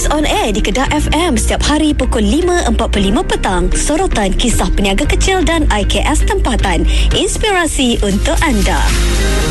Muiz on Air di Kedah FM setiap hari pukul 5.45 petang. Sorotan kisah peniaga kecil dan IKS tempatan. Inspirasi untuk anda.